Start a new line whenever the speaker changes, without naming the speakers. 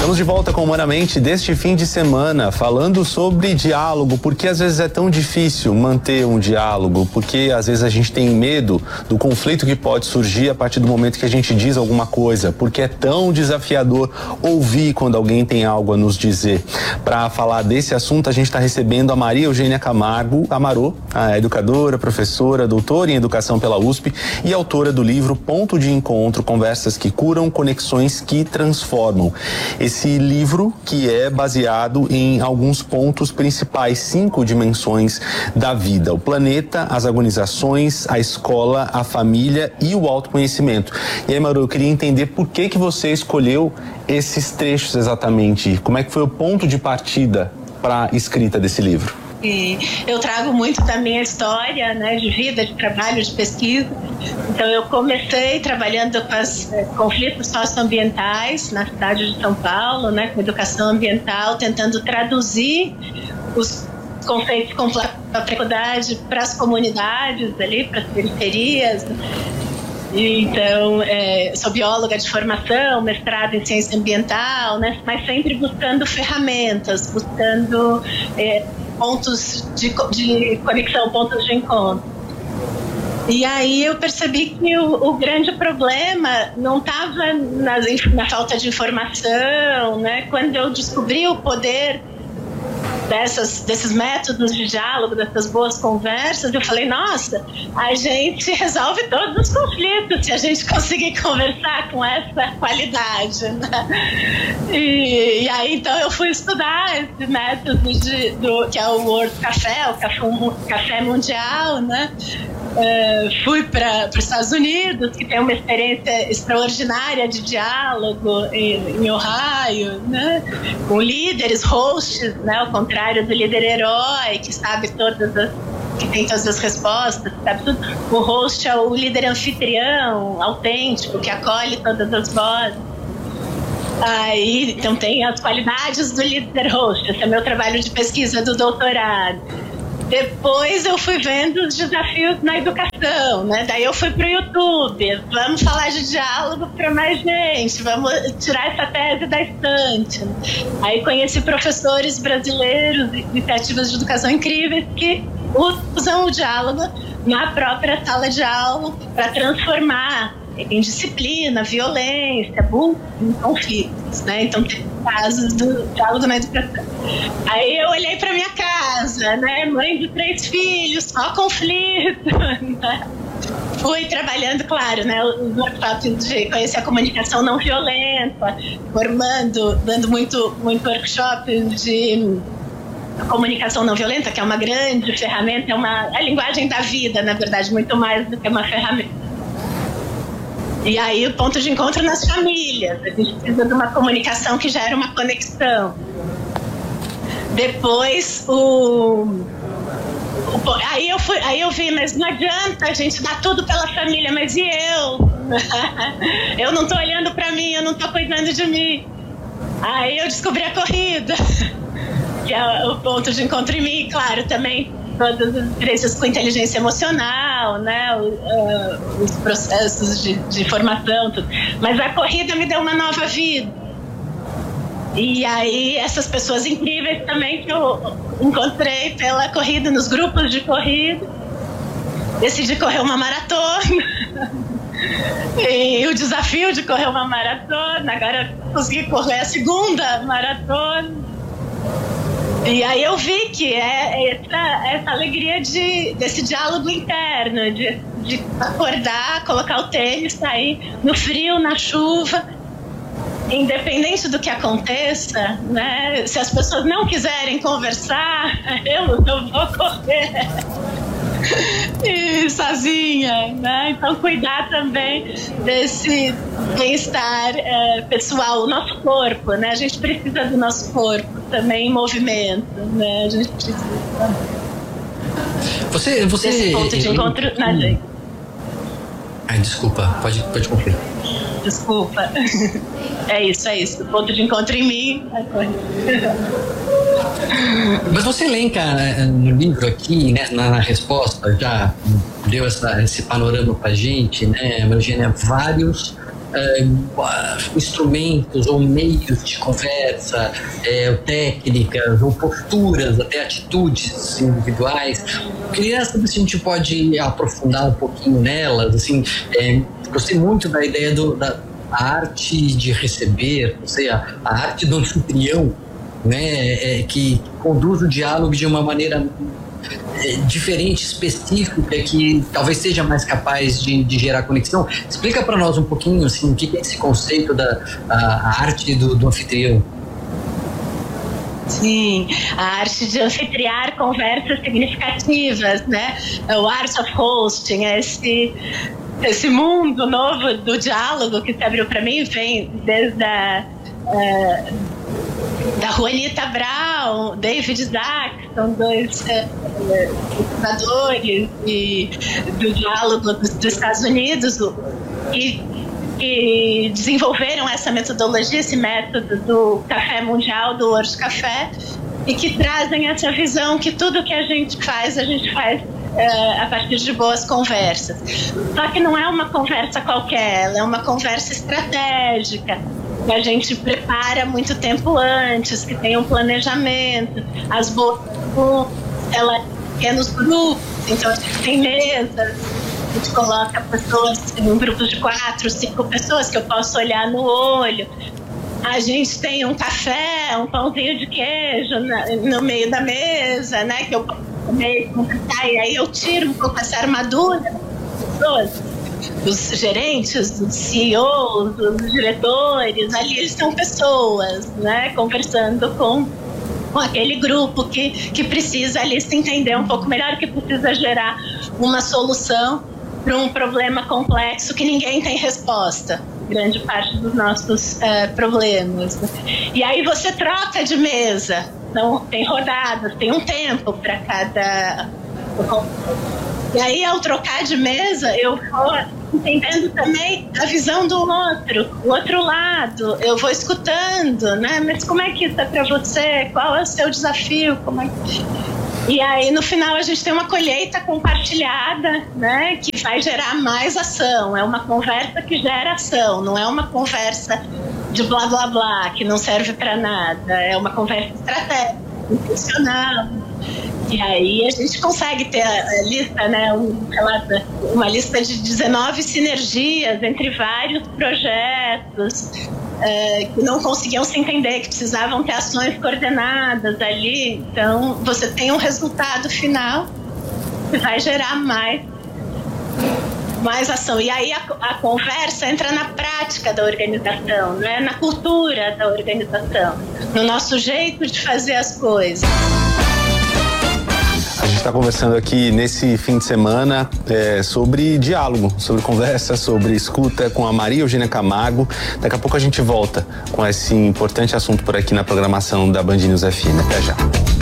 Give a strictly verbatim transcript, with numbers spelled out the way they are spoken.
Estamos de volta com Humanamente deste fim de semana, falando sobre diálogo, porque às vezes é tão difícil manter um diálogo, porque às vezes a gente tem medo do conflito que pode surgir a partir do momento que a gente diz alguma coisa, porque é tão desafiador ouvir quando alguém tem algo a nos dizer. Para falar desse assunto, a gente está recebendo a Maria Eugênia Camargo Amarô, a educadora, professora, doutora em educação pela U S P e autora do livro Ponto de Encontro, Conversas que Curam, Conexões que Transformam. Esse livro que é baseado em alguns pontos principais, cinco dimensões da vida: o planeta, as agonizações, a escola, a família e o autoconhecimento. E aí, Maru, eu queria entender por que que você escolheu esses trechos exatamente. Como é que foi o ponto de partida para a escrita desse livro?
E eu trago muito da minha história, né, de vida, de trabalho, de pesquisa. Então eu comecei trabalhando com os eh, conflitos socioambientais na cidade de São Paulo, né, com educação ambiental, tentando traduzir os conceitos com dificuldade para as comunidades ali, para as periferias. Então, é, sou bióloga de formação, mestrado em ciência ambiental, né, mas sempre buscando ferramentas, buscando é, pontos de, de conexão, pontos de encontro. E aí eu percebi que o, o grande problema não estava na, na falta de informação, né? Quando eu descobri o poder dessas, desses métodos de diálogo, dessas boas conversas, eu falei, nossa, a gente resolve todos os conflitos se a gente conseguir conversar com essa qualidade, né? E, e aí então eu fui estudar esse método de, do, que é o World Café, o Café, o Café Mundial, né? Uh, fui para os Estados Unidos, que tem uma experiência extraordinária de diálogo em, em Ohio, né? Com líderes, hosts, né? Ao contrário do líder herói, que sabe todas as, que tem todas as respostas, sabe tudo. O host é o líder anfitrião, autêntico, que acolhe todas as vozes. Aí, então tem as qualidades do líder host. Esse é meu trabalho de pesquisa do doutorado. Depois eu fui vendo os desafios na educação, né? Daí eu fui pro YouTube, vamos falar de diálogo para mais gente, vamos tirar essa tese da estante. Aí conheci professores brasileiros, iniciativas de educação incríveis que usam o diálogo na própria sala de aula para transformar em disciplina, violência, bullying, conflitos, né? Então tem casos do diálogo na educação. Aí eu olhei para minha casa, né? Mãe de três filhos, só conflito, né? Fui trabalhando, claro, né? Os workshops de conhecer a comunicação não violenta, formando, dando muito, muito workshop de comunicação não violenta, que é uma grande ferramenta, é uma a linguagem da vida, na verdade, muito mais do que uma ferramenta. E aí o ponto de encontro nas famílias, a gente precisa de uma comunicação que gera uma conexão. Depois o, o aí eu fui, aí eu vi, mas não adianta a gente dar tudo pela família, mas e eu? Eu não tô olhando para mim, eu não tô cuidando de mim. Aí eu descobri a corrida, que é o ponto de encontro em mim, claro, também todas as experiências com inteligência emocional, né, o, uh, os processos de, de formação, tudo. Mas a corrida me deu uma nova vida. E aí essas pessoas incríveis também que eu encontrei pela corrida, nos grupos de corrida, decidi correr uma maratona. E o desafio de correr uma maratona, agora consegui correr a segunda maratona. E aí eu vi que é essa, essa alegria de, desse diálogo interno, de, de acordar, colocar o tênis, sair no frio, na chuva, independente do que aconteça, né? Se as pessoas não quiserem conversar, eu, eu vou correr e sozinha, né? Então cuidar também desse bem-estar é, pessoal, o nosso corpo, né? A gente precisa do nosso corpo também em movimento, né? A gente precisa
você, você,
desse ponto de encontro eu, na gente.
Ai, desculpa, pode, pode concluir.
Desculpa. É isso, é isso. O ponto de encontro em mim é correr.
Mas você elenca no livro aqui, né, na, na resposta, já deu essa, esse panorama pra gente, né, Eugênia, vários uh, instrumentos ou meios de conversa, é, técnicas ou posturas, até atitudes individuais. Eu queria saber se a gente pode aprofundar um pouquinho nelas. Assim, é, gostei muito da ideia do, da a arte de receber, ou seja, a arte do anfitrião, né, é, que conduz o diálogo de uma maneira é, diferente, específica, que talvez seja mais capaz de, de gerar conexão. Explica para nós um pouquinho assim, o que é esse conceito da a, a arte do, do anfitrião.
Sim, a arte de anfitriar conversas significativas, né? O Art of Hosting, esse, esse mundo novo do diálogo que se abriu para mim, vem desde a uh, da Juanita Brown, David Isaac, são dois fundadores uh, do diálogo dos, dos Estados Unidos, e que desenvolveram essa metodologia, esse método do café mundial, do World Café, e que trazem essa visão que tudo que a gente faz, a gente faz uh, a partir de boas conversas. Só que não é uma conversa qualquer, ela é uma conversa estratégica, que a gente prepara muito tempo antes, que tem um planejamento, as boas, ela é pequenos grupos, então a gente tem mesas, a gente coloca pessoas em grupos de quatro, cinco pessoas que eu posso olhar no olho. A gente tem um café, um pãozinho de queijo na, no meio da mesa, né? Que eu posso comer e conversar, e aí eu tiro um pouco essa armadura das pessoas, dos gerentes, dos C E Os, dos diretores. Ali eles são pessoas, né? Conversando com, com aquele grupo que, que precisa ali se entender um pouco melhor, que precisa gerar uma solução para um problema complexo que ninguém tem resposta, grande parte dos nossos uh, problemas. E aí você troca de mesa, então tem rodadas, tem um tempo para cada... E aí ao trocar de mesa eu vou entendendo também a visão do outro, o outro lado, eu vou escutando, né? Mas como é que isso é para você? Qual é o seu desafio? Como é que... E aí, no final, a gente tem uma colheita compartilhada, né, que vai gerar mais ação. É uma conversa que gera ação, não é uma conversa de blá, blá, blá, que não serve para nada. É uma conversa estratégica, intencional. E aí a gente consegue ter a lista, né, um, uma lista de dezenove sinergias entre vários projetos, É, que não conseguiam se entender, que precisavam ter ações coordenadas ali. Então você tem um resultado final que vai gerar mais, mais ação. E aí a, a conversa entra na prática da organização, né? Na cultura da organização, no nosso jeito de fazer as coisas.
A gente está conversando aqui nesse fim de semana é, sobre diálogo, sobre conversa, sobre escuta com a Maria Eugênia Camargo. Daqui a pouco a gente volta com esse importante assunto por aqui na programação da Band News F M. Até já.